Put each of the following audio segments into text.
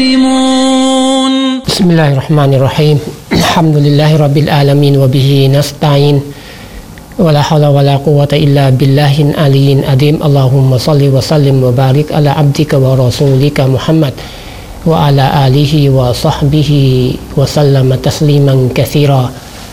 بسم الله الرحمن الرحيم الحمد لله رب العالمين وبه نستعين ولا حول ولا قوة إلا بالله العلي العظيم اللهم صل وسلم وبارك على عبدك ورسولك محمد وعلى آله وصحبه وسلم تسليما كثيرا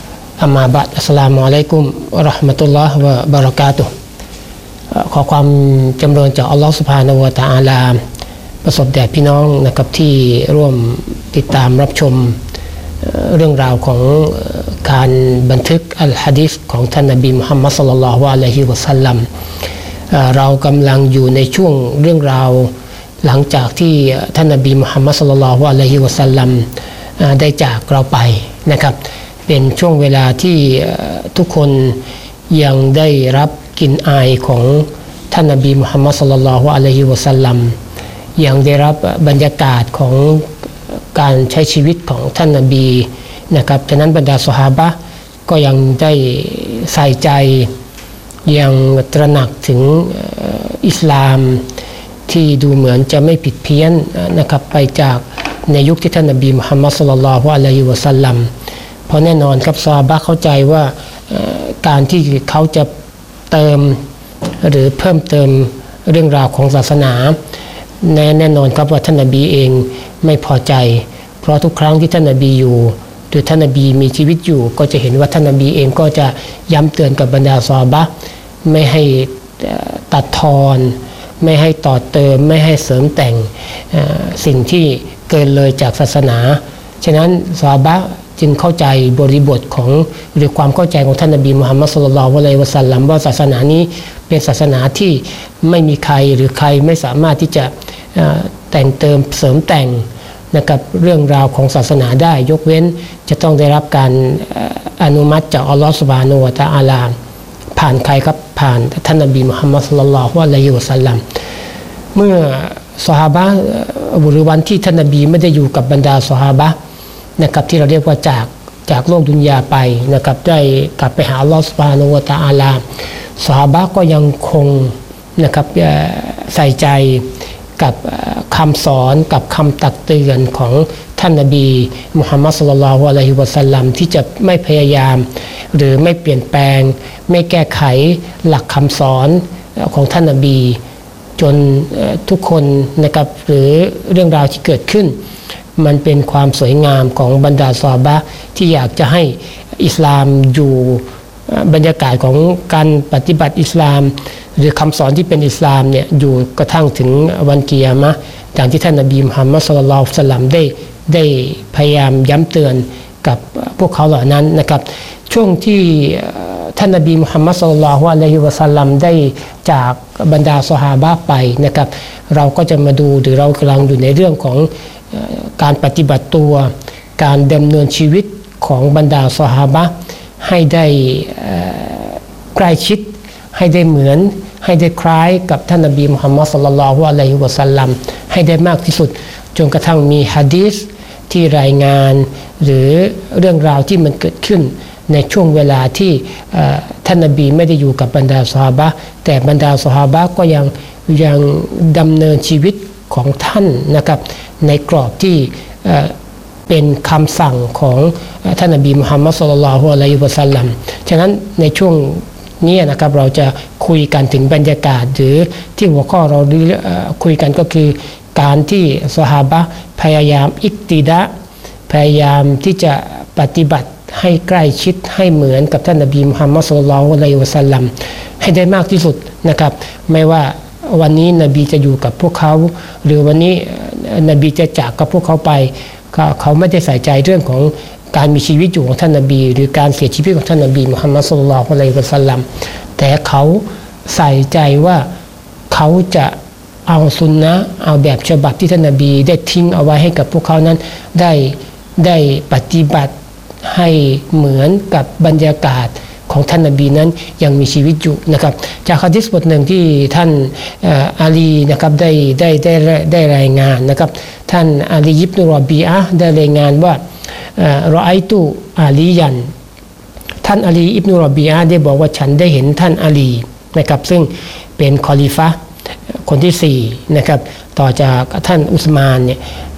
أما بعد السلام عليكم ورحمة الله وبركاته ขอความจำเริญจากอัลลอฮฺซุบฮานะฮูวะตะอาลาประสบแด่พี่น้องนะครับที่ร่วมติดตามรับชมเรื่องราวของการบันทึกอัลฮะดีษของท่านนบีมุฮัมมัดศ็อลลัลลอฮุอะลัยฮิวะซัลลัมเรากำลังอยู่ในช่วงเรื่องราวหลังจากที่ท่านนบีมุฮัมมัดศ็อลลัลลอฮุอะลัยฮิวะซัลลัมได้จากเราไปนะครับเป็นช่วงเวลาที่ทุกคนยังได้รับกลิ่นอายของท่านนบีมุฮัมมัดศ็อลลัลลอฮุอะลัยฮิวะซัลลัมยังได้รับบรรยากาศของการใช้ชีวิตของท่านนบีนะครับฉะนั้นบรรดาซอฮาบะห์ก็ยังได้ใส่ใจยังตระหนักถึงอิสลามที่ดูเหมือนจะไม่ผิดเพี้ยนนะครับไปจากในยุคที่ท่านนบีมุฮัมมัดศ็อลลัลลอฮุอะลัยฮิวะซัลลัมเพราะแน่นอนครับซอฮาบะห์เข้าใจว่าการที่เขาจะเติมหรือเพิ่มเติมเรื่องราวของศาสนาแน่นอนครับว่าท่านนบีเองไม่พอใจเพราะทุกครั้งที่ท่านนบีอยู่หรือท่านนบีมีชีวิตอยู่ก็จะเห็นว่าท่านนบีเองก็จะย้ำเตือนกับบรรดาซอฮาบะห์ไม่ให้ตัดทอนไม่ให้ต่อเติมไม่ให้เสริมแต่งสิ่งที่เกินเลยจากศาสนาฉะนั้นซอฮาบะห์จึงเข้าใจบริบทของหรือความเข้าใจของท่านนบีมุฮัมมัดศ็อลลัลลอฮุอะลัยฮิวะซัลลัมว่าศาสนานี้เป็นศาสนาที่ไม่มีใครหรือใครไม่สามารถที่จะแต่งเติมเสริมแต่งนะครับเรื่องราวของศาสนาได้ยกเว้นจะต้องได้รับการอนุมัติจากอัลลอฮฺซุบฮานะฮูวะตะอาลาผ่านใครครับผ่านท่านนบีมุฮัมมัดศ็อลลัลลอฮุอะลัยฮิวะซัลลัมเมื่อซอฮาบะห์หรือวันที่ท่านนบีไม่ได้อยู่กับบรรดาซอฮาบะห์นะครับที่เราเรียกว่าจากโลกดุนยาไปนะครับได้กลับไปหาอัลลอฮฺซุบฮานะฮูวะตะอาลาซอฮาบะห์ก็ยังคงนะครับใส่ใจกับคำสอนกับคำตักเตือนของท่านนบีมุฮัมมัดศ็อลลัลลอฮุอะลัยฮิวะซัลลัมที่จะไม่พยายามหรือไม่เปลี่ยนแปลงไม่แก้ไขหลักคำสอนของท่านนบีจนทุกคนนะครับหรือเรื่องราวที่เกิดขึ้นมันเป็นความสวยงามของบรรดาซอฮาบะห์ที่อยากจะให้อิสลามอยู่บรรยากาศของการปฏิบัติอิสลามหรือคำสอนที่เป็นอิสลามเนี่ยอยู่กระทั่งถึงวันกิยามะห์อย่างที่ท่านนบีมุฮัมมัดศ็อลลัลลอฮุอะลัยฮิวะซัลลัมได้พยายามย้ำเตือนกับพวกเขาเหล่านั้นนะครับช่วงที่ท่านนบีมุฮัมมัดศ็อลลัลลอฮุอะลัยฮิวะซัลลัมได้จากบรรดาซอฮาบะห์ไปนะครับเราก็จะมาดูหรือเรากำลังอยู่ในเรื่องของการปฏิบัติตัวการดำเนินชีวิตของบรรดาซอฮาบะห์ให้ได้ใกล้ชิดให้ได้เหมือนให้ได้คล้ายกับท่านนบีมุฮัมมัดศ็อลลัลลอฮุอะลัยฮิวะซัลลัมให้ได้มากที่สุดจนกระทั่งมีหะดีษที่รายงานหรือเรื่องราวที่มันเกิดขึ้นในช่วงเวลาที่ท่านนบีไม่ได้อยู่กับบรรดาซอฮาบะห์แต่บรรดาซอฮาบะห์ก็ยังดำเนินชีวิตของท่านนะครับในกรอบที่เป็นคำสั่งของท่านนบีมุฮัมมัดศ็อลลัลลอฮุอะลัยฮิวะซัลลัมฉะนั้นในช่วงนี้นะครับเราจะคุยกันถึงบรรยากาศหรือที่หัวข้อเราคุยกันก็คือการที่ซอฮาบะห์พยายามอิกติดะพยายามที่จะปฏิบัติให้ใกล้ชิดให้เหมือนกับท่านนบีมุฮัมมัดศ็อลลัลลอฮุอะลัยฮิวะซัลลัมให้ได้มากที่สุดนะครับไม่ว่าวันนี้นบีจะอยู่กับพวกเขาหรือวันนี้นบีจะจากกับพวกเขาไปเขาไม่ได้ใส่ใจเรื่องของการมีชีวิตอยู่ของท่านนบีหรือการเสียชีวิตของท่านนบีมุฮัมมัดศ็อลลัลลอฮุอะลัยฮิวะซัลลัมแต่เขาใส่ใจว่าเขาจะเอาซุนนะห์เอาแบบฉบับที่ท่านนบีได้ทิ้งเอาไว้ให้กับพวกเขานั้นได้ปฏิบัติให้เหมือนกับบรรยากาศของท่านนบีนั้นยังมีชีวิตอยู่นะครับจากหะดีษบทหนึ่งที่ท่านอาลีนะครับได้รายงานนะครับท่านอาลีอิบนุรอบีอะห์ได้รายงานว่ารอไอตุอาลียันท่านอาลีอิบนุรอบีอะห์ได้บอกว่าฉันได้เห็นท่านอาลีนะครับซึ่งเป็นคอลิฟะห์คนที่4นะครับต่อจากท่านอุสมานเนี่ย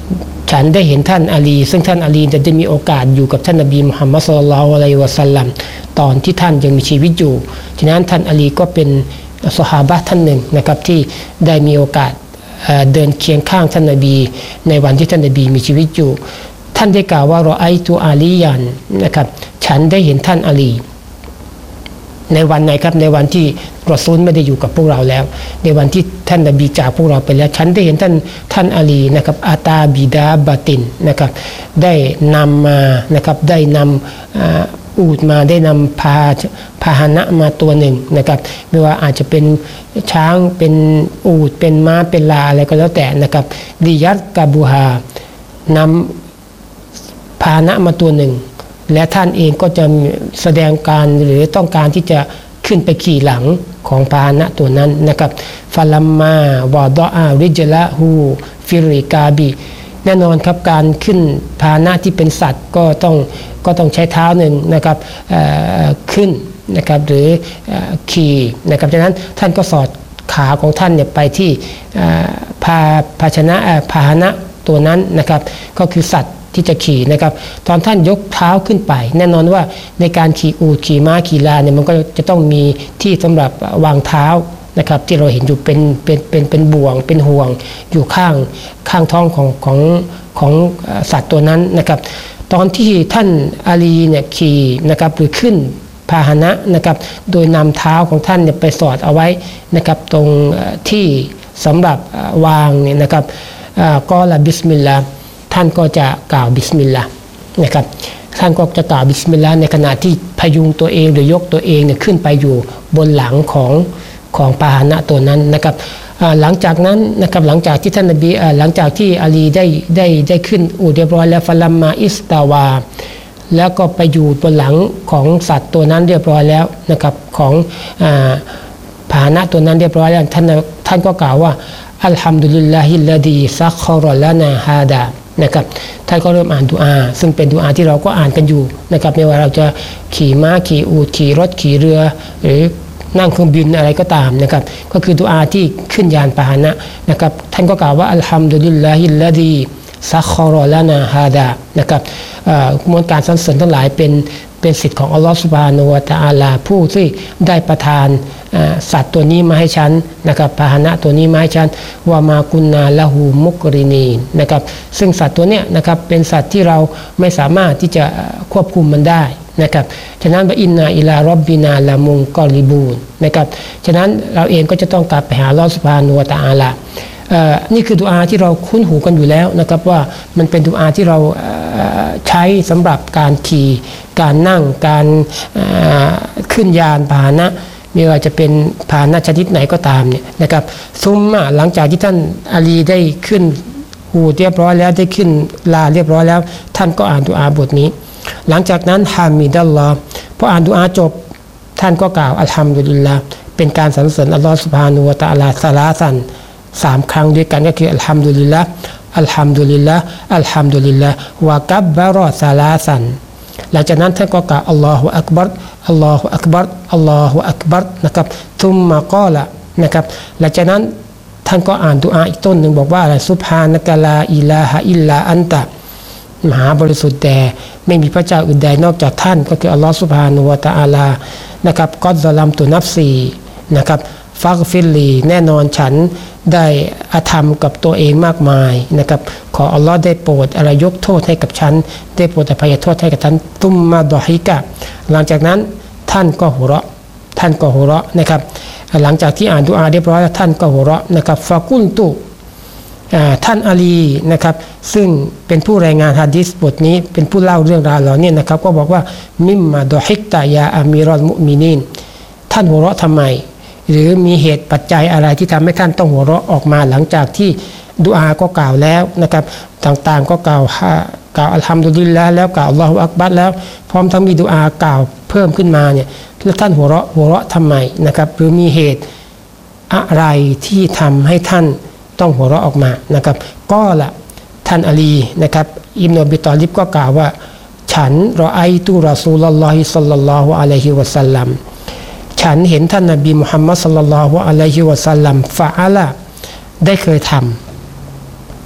ฉันได้เห็นท่านอาลีซึ่งท่านอาลีจะได้มีโอกาสอยู่กับท่านนบีมุฮัมมัดศ็อลลัลลอฮุอะลัยฮิวะซัลลัมตอนที่ท่านยังมีชีวิตอยู่ฉะนั้นท่านอาลีก็เป็นซอฮาบะห์ท่านหนึ่งนะครับที่ได้มีโอกาสเดินเคียงข้างท่านนบีในวันที่ท่านนบีมีชีวิตอยู่ท่านได้กล่าวว่ารอไอตุอาลียันนะครับฉันได้เห็นท่านอาลีในวันไหนครับในวันที่รอซูลไม่ได้อยู่กับพวกเราแล้วในวันที่ท่านนบีจากพวกเราไปแล้วฉันได้เห็นท่านอาลีนะครับอาตาบิดาบาตินนะครับได้นำมานะครับได้นำอูฐมาได้นำพาหนะมาตัวหนึ่งนะครับไม่ว่าอาจจะเป็นช้างเป็นอูฐเป็นม้าเป็นลาอะไรก็แล้วแต่นะครับดิยัตกาบูฮานำพาหนะมาตัวหนึ่งและท่านเองก็จะแสดงการหรือต้องการที่จะขึ้นไปขี่หลังของพาหนะตัวนั้นนะครับฟาลัมมาวาดออาริจละฮูฟิริกาบีแน่นอนครับการขึ้นพาหนะที่เป็นสัตว์ก็ต้องใช้เท้าหนึ่งนะครับขึ้นนะครับหรือขี่นะครับฉะนั้นท่านก็สอดขาของท่านเนี่ยไปที่ภาชนะพาหนะตัวนั้นนะครับก็คือสัตว์ที่จะขี่นะครับตอนท่านยกเท้าขึ้นไปแน่นอนว่าในการขี่อูฐขี่ม้าขี่ลาเนี่ยมันก็จะต้องมีที่สำหรับวางเท้านะครับที่เราเห็นอยู่เป็นบ่วงเป็นห่วงอยู่ข้างท้องของสัตว์ตัวนั้นนะครับตอนที่ท่านอาลีเนี่ยขี่นะครับหรือขึ้นพาหนะนะครับโดยนำเท้าของท่านเนี่ยไปสอดเอาไว้นะครับตรงที่สำหรับวางเนี่ยนะครับก็ละบิสมิลลาห์ท่านก็จะกล่าวบิสมิลลาห์นะครับท่านก็จะกล่าวบิสมิลลาห์ในขณะที่พยุงตัวเองหรือยกตัวเองเนี่ยขึ้นไปอยู่บนหลังของพาหนะตัวนั้นนะครับหลังจากนั้นนะครับหลังจากที่ท่านนบีหลังจากที่อาลีได้ขึ้นอูฐเรียบร้อยแล้วฟะลัมมาอิสตาวาแล้วก็ไปอยู่บนหลังของสัตว์ตัวนั้นเรียบร้อยแล้วนะครับของพาหนะตัวนั้นเรียบร้อยแล้วท่านก็กล่าวว่าอัลฮัมดุลิลลาฮิลลาดีซักคอรลานาฮาดานะครับท่านก็เริ่มอ่านดุอาซึ่งเป็นดุอาที่เราก็อ่านกันอยู่นะครับไม่ว่าเราจะขี่ม้าขี่อูฐขี่รถขี่เรือหรือนั่งเครื่องบินอะไรก็ตามนะครับก็คือดุอาที่ขึ้นยานพาหนะนะครับท่านก็กล่าวว่าอัลฮัมดุลิลลาฮิลลาดีซักคอรลานาฮาดานะครับมวลการสรรเสริญทั้งหลายเป็นสิทธิ์ของอัลลอฮฺซุบฮานะฮูวะตะอาลาผู้ที่ได้ประทานสัตว์ตัวนี้มาให้ฉันนะครับพาหนะตัวนี้มาให้ฉันว่ามากุนนาละหูมุกรินีนะครับซึ่งสัตว์ตัวเนี้ยนะครับเป็นสัตว์ที่เราไม่สามารถที่จะควบคุมมันได้นะครับฉะนั้นว่าอินนาอิลารอบบินาละมุงกอลิบูนนะครับฉะนั้นเราเองก็จะต้องกลับไปหาอัลลอฮฺซุบฮานะฮูวะตะอาลานี่คือดุอาที่เราคุ้นหูกันอยู่แล้วนะครับว่ามันเป็นดุอาที่เราใช้สำหรับการขี่การนั่งการขึ้นยานพาหนะไม่ว่าจะเป็นพาหนะชนิดไหนก็ตามเนี่ยนะครับซุมมาหลังจากที่ท่านอาลีได้ขึ้นอูฐเรียบร้อยแล้วได้ขึ้นลาเรียบร้อยแล้วท่านก็อ่านดุอาบทนี้หลังจากนั้นฮามิดัลลอฮ์พออ่านดุอาจบท่านก็กล่าวอัลฮัมดุลิลลาห์เป็นการสรรเสริญอัลลอฮฺซุบฮานะฮูวะตะอาลาซะลาซัน3 ครั้งด้วยกันก็คืออัลฮัมดุลิลลาห์อัลฮัมดุลิลลาห์อัลฮัมดุลิลลาห์วะกับบะรอซะลาซันหลังจากนั้นท่านก็กล่าวอัลลอฮุอักบัรอัลลอฮุอักบัรอัลลอฮุอักบัรนะครับทุมมะกอละนะครับหลังจากนั้นท่านก็อ่านดุอาอีกต้นหนึ่งบอกว่าอะไรซุบฮานะกะลาอิลาฮะอิลลาอันตะมหาบริสุทธิ์แด่ไม่มีพระเจ้าอื่นใดนอกจากท่านก็คืออัลลอฮฺซุบฮานะฮูวะตะอาลานะครับกอดซะลัมตุนัฟซีนะครับฟักฟิลลีแน่นอนฉันได้อาธรรมกับตัวเองมากมายนะครับขออัลลอฮ์ได้โปรดอะไรยกโทษให้กับฉันได้โปรดอภัยโทษให้กับฉันตุมมาดอฮิกะหลังจากนั้นท่านก็หัวเราะนะครับหลังจากที่อ่านดุอาเรียบร้อยท่านก็หัวเราะนะครับฟากุลตุท่านอาลีนะครับซึ่งเป็นผู้รายงานหะดีษบทนี้เป็นผู้เล่าเรื่องราวเหล่านี้นะครับก็บอกว่ามิมมาดอฮิกตะยาอามีรอลมุมินีนท่านหัวเราะทำไมหรือมีเหตุปัจจัยอะไรที่ทำให้ท่านต้องหัวเราะออกมาหลังจากที่ดุอาก็กล่าวแล้วนะครับต่างๆก็กล่าวอัลฮัมดุลิลลาห์แล้วกล่าวอัลลอฮุอักบัรแล้วพร้อมทั้งมีดุอากล่าวเพิ่มขึ้นมาเนี่ยแล้วท่านหัวเราะทำไมนะครับหรือมีเหตุอะไรที่ทำให้ท่านต้องหัวเราะออกมานะครับก็ละท่านอาลีนะครับอิบนุอบีฏอลิบก็กล่าวว่าฉันรอไอตุรอซูลุลลอฮิศ็อลลัลลอฮุอะลัยฮิวะซัลลัมฉันเห็นท่านนบีมุฮัมมัดศ็อลลัลลอฮุอะลัยฮิวะซัลลัมฟะอะละได้เคยท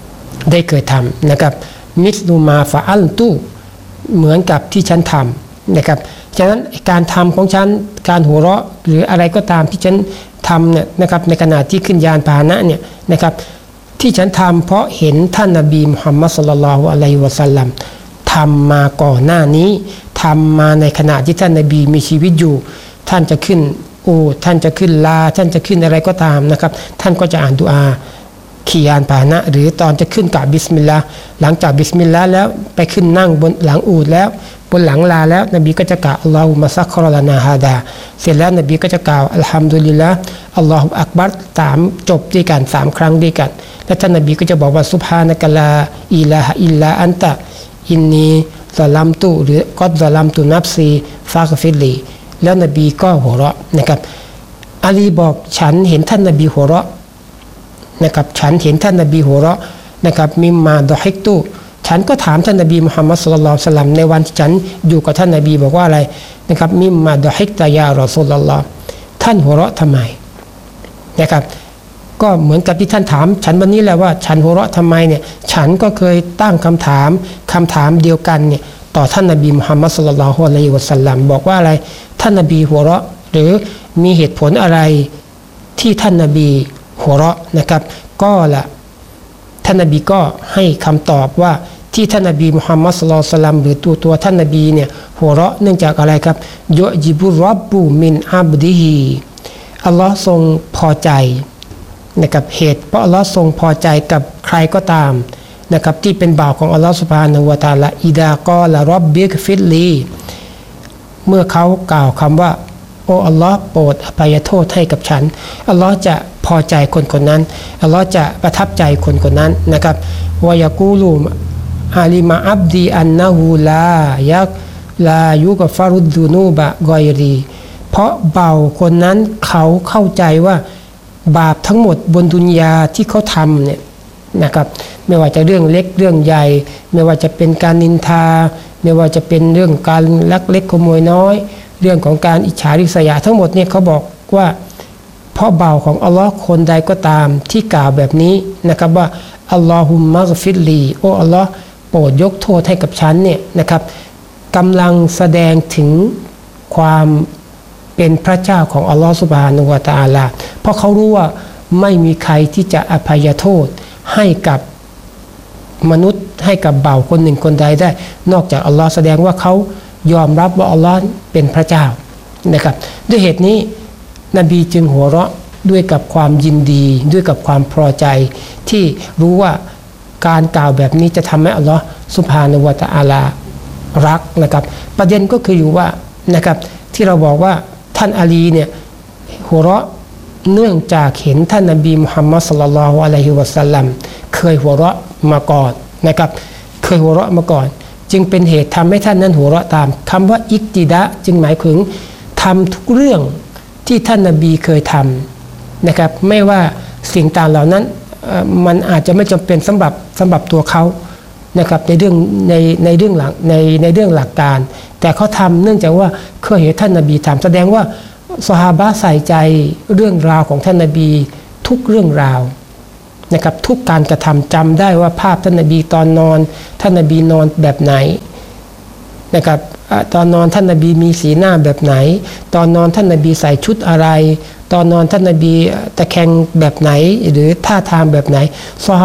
ได้เคยทำนะครับมิสลูมาฟาอัลตุเหมือนกับที่ฉันทำนะครับฉะนั้นการทำของฉันการหัวเราะหรืออะไรก็ตามที่ฉันทำเนี่ยนะครับในขณะที่ขึ้นยานพาหนะเนี่ยนะครับที่ฉันทำเพราะเห็นท่านนบีมุฮัมมัดศ็อลลัลลอฮุอะลัยฮิวะซัลลัมทำมาก่อนหน้านี้ทำมาในขณะที่ท่านนบีมีชีวิตอยู่ท่านจะขึ้นท่านจะขึ้นลาท่านจะขึ้นอะไรก็ตามนะครับท่านก็จะอ่านดุอาขี่ยานพาหนะหรือตอนจะขึ้นกับบิสมิลลาห์หลังจากบิสมิลลาห์แล้วไปขึ้นนั่งบนหลังอูฐแล้วบนหลังลาแล้วนบีก็จะกล่าวอัลลอฮุมะซักคอรลานาฮาดาเสร็จแล้วนบีก็จะกล่าวอัลฮัมดุลิลละห์อัลลอฮุอักบัร3จบด้วยกัน3ครั้งด้วยกันและท่านนบีก็จะบอกว่าซุบฮานะกะลาอิลาฮะอิลลาอันตะอินนีซะลัมตุหรือกัดซะลัมตุนัฟซีฟาฆฟิรลีแล้วนบีก็หัวเราะนะครับอาลีบอกฉันเห็นท่านนบีหัวเราะนะครับฉันเห็นท่านนบีหัวเราะนะครับมิมมาดอฮิกตุฉันก็ถามท่านนบีมุฮัมมัดศ็อลลัลลอฮุอะลัยฮิวะซัลลัมในวันที่ฉันอยู่กับท่านนบีบอกว่าอะไรนะครับมิมมาดอฮิกตะยารอซูลุลลอฮ์ท่านหัวเราะทำไมนะครับก็เหมือนกับที่ท่านถามฉันวันนี้แหละว่าฉันหัวเราะทำไมเนี่ยฉันก็เคยตั้งคำถามเดียวกันเนี่ยต่อท่านนบีมุฮัมมัดศ็อลลัลลอฮุอะลัยฮิวะซัลลัมบอกว่าอะไรท่านนบีหัวเราะหรือมีเหตุผลอะไรที่ท่านนบีหัวเราะนะครับก็ละท่านนบีก็ให้คำตอบว่าที่ท่านนบีมุฮัมมัดศ็อลลัลลอฮุอะลัยฮิวะซัลลัมหรือตัวท่านนบีเนี่ยหัวเราะเนื่องจากอะไรครับยะจิบุร็อบบุมินอับดิฮิอัลลอฮ์ทรงพอใจนะครับเหตุเพราะอัลลอฮ์ทรงพอใจกับใครก็ตามนะครับที่เป็นบ่าวของอัลลอฮ์ซุบฮานะฮูวะตะอาลาอิดากอละร็อบบิกฟิรลีเมื่อเขากล่าวคำว่าโอ้อัลลอฮ์โปรดอภัยโทษให้กับฉันอัลลอฮ์จะพอใจคนนั้นอัลลอฮ์จะประทับใจคนนั้นนะครับวะยะกูลูอาลิมาอับดีอันนะฮูลายุกฟารุดดุนูบะกอยรีเพราะเบาคนนั้นเขาเข้าใจว่าบาปทั้งหมดบนดุนยาที่เขาทำเนี่ยนะครับไม่ว่าจะเรื่องเล็กเรื่องใหญ่ไม่ว่าจะเป็นการนินทาไม่ว่าจะเป็นเรื่องการลักเล็กขโมยน้อยเรื่องของการอิจฉาริษยาทั้งหมดเนี่ยเขาบอกว่าเพราะเบาของอัลลอฮ์คนใดก็ตามที่กล่าวแบบนี้นะครับว่าอัลลอฮุมะกฟิรลีโอ้อัลลอฮ์โปรดยกโทษให้กับฉันเนี่ยนะครับกำลังแสดงถึงความเป็นพระเจ้าของอัลลอฮ์ซุบฮานะฮูวะตะอาลาเพราะเขารู้ว่าไม่มีใครที่จะอภัยโทษให้กับมนุษย์ให้กับบ่าวคนหนึ่งคนใดได้นอกจากอัลลอฮ์แสดงว่าเขายอมรับว่าอัลลอฮ์เป็นพระเจ้านะครับด้วยเหตุนี้นบีจึงหัวเราะด้วยกับความยินดีด้วยกับความพอใจที่รู้ว่าการกล่าวแบบนี้จะทำให้อัลลอฮ์ซุบฮานะฮูวะตะอาลารักนะครับประเด็นก็คืออยู่ว่านะครับที่เราบอกว่าท่านอาลีเนี่ยหัวเราะเนื่องจากเห็นท่านนบีมุฮัมมัดศ็อลลัลลอฮุอะลัยฮิวะซัลลัมเคยหัวเราะมาก่อนนะครับเคยหัวเราะมาก่อนจึงเป็นเหตุทำให้ท่านนั้นหัวเราะตามคำว่าอิกติดะจึงหมายถึงทำทุกเรื่องที่ท่านนบีเคยทำนะครับไม่ว่าสิ่งต่างเหล่านั้นมันอาจจะไม่จำเป็นสำหรับตัวเขานะครับในเรื่องหลักการแต่เขาทำเนื่องจากว่าเคยเห็นท่านนบีทำแสดงว่าซอฮาบะห์ใส่ใจเรื่องราวของท่านนบีทุกเรื่องราวนะครับทุกการกระทำจำได้ว่าภาพท่านนบีตอนนอนท่านนบีนอนแบบไหนนะครับตอนนอนท่านนบีมีสีหน้าแบบไหนตอนนอนท่านนบีใส่ชุดอะไรตอนนอนท่านนบีตะแคงแบบไหนหรือท่าทางแบบไหน